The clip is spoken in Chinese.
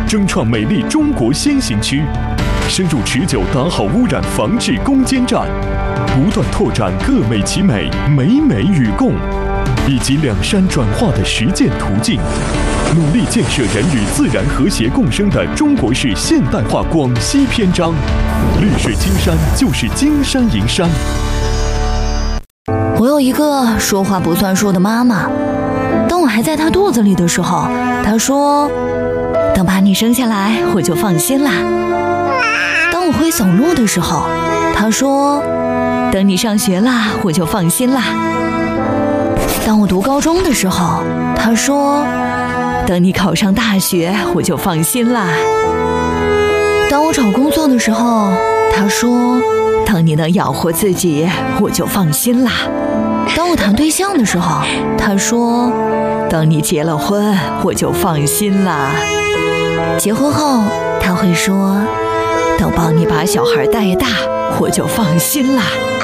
争创美丽中国先行区，深入持久打好污染防治攻坚战，不断拓展各美其美、美美与共，以及两山转化的实践途径，努力建设人与自然和谐共生的中国式现代化广西篇章。绿水青山就是金山银山。 我有一个说话不算数的妈妈，当我还在她肚子里的时候，她说：“等把你生下来，我就放心啦。”当我会走路的时候，她说：“等你上学啦，我就放心啦。”当我读高中的时候，她说：“等你考上大学，我就放心啦。”当我找工作的时候，她说：“等你能养活自己，我就放心啦。”当我谈对象的时候，她说：“等你结了婚，我就放心啦。”结婚后，她会说：“等帮你把小孩带大，我就放心啦。”